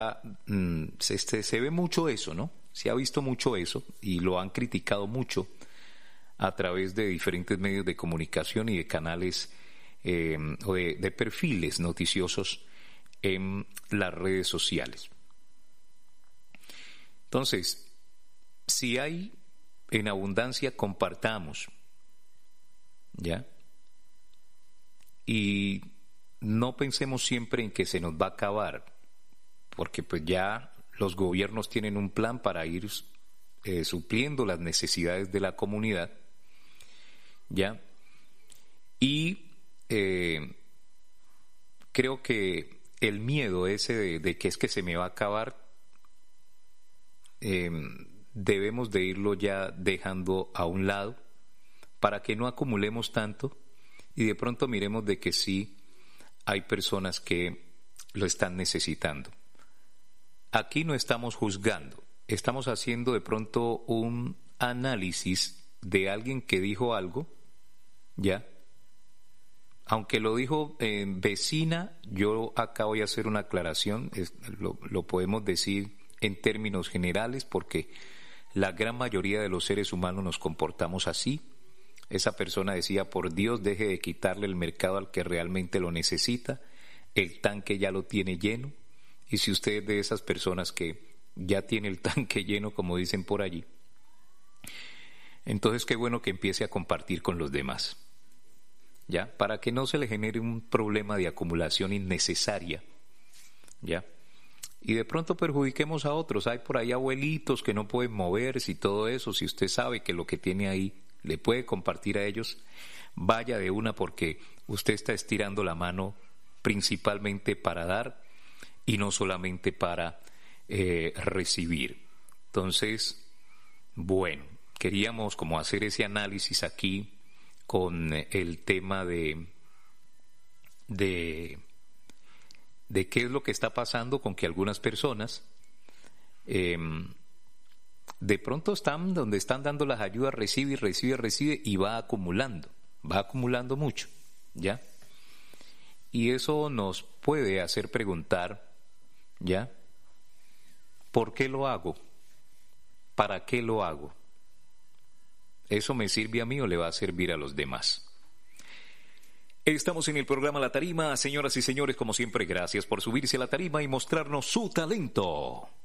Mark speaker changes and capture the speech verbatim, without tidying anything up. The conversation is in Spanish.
Speaker 1: mm, se, este, se ve mucho eso, ¿no? Se ha visto mucho eso y lo han criticado mucho a través de diferentes medios de comunicación y de canales eh, o de, de perfiles noticiosos en las redes sociales. Entonces, si hay en abundancia, compartamos, ¿ya? Y no pensemos siempre en que se nos va a acabar, porque pues ya los gobiernos tienen un plan para ir eh, supliendo las necesidades de la comunidad, ¿ya? Y eh, creo que el miedo ese de, de que es que se me va a acabar, eh, debemos de irlo ya dejando a un lado para que no acumulemos tanto y de pronto miremos de que sí hay personas que lo están necesitando. Aquí no estamos juzgando, estamos haciendo de pronto un análisis de alguien que dijo algo, ¿ya? Aunque lo dijo eh, vecina, yo acá voy a hacer una aclaración, es, lo, lo podemos decir en términos generales porque la gran mayoría de los seres humanos nos comportamos así. Esa persona decía, por Dios, deje de quitarle el mercado al que realmente lo necesita, el tanque ya lo tiene lleno, y si usted es de esas personas que ya tiene el tanque lleno, como dicen por allí, entonces qué bueno que empiece a compartir con los demás, ¿ya? Para que no se le genere un problema de acumulación innecesaria, ¿ya? Y de pronto perjudiquemos a otros. Hay por ahí abuelitos que no pueden moverse y todo eso. Si usted sabe que lo que tiene ahí le puede compartir a ellos, vaya de una, porque usted está estirando la mano principalmente para dar y no solamente para eh, recibir. Entonces, bueno, queríamos como hacer ese análisis aquí con el tema de de de qué es lo que está pasando con que algunas personas eh, de pronto están donde están dando las ayudas, recibe y recibe, recibe y va acumulando, va acumulando mucho, ¿ya? Y eso nos puede hacer preguntar, ¿ya? ¿Por qué lo hago? ¿Para qué lo hago? ¿Eso me sirve a mí o le va a servir a los demás? Estamos en el programa La Tarima. Señoras y señores, como siempre, gracias por subirse a la tarima y mostrarnos su talento.